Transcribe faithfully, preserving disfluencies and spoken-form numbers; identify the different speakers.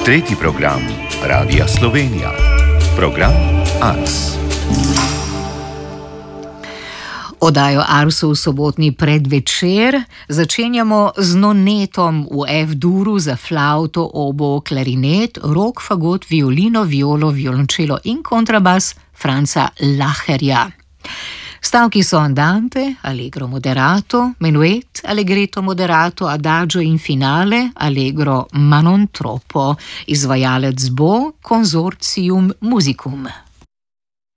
Speaker 1: Tretji program Radia Slovenija. Program Ars.
Speaker 2: Oddajo Arsu v sobotni predvečer začenjamo z nonetom v F-duru za flavto, obo, klarinet, rok, fagot, violino, violo, violončelo in kontrabas Franca Lacherja. Stavki so andante, allegro moderato, menuet, allegretto moderato, adagio in finale, allegro ma non troppo. Izvajalec bo Consortium Musicum.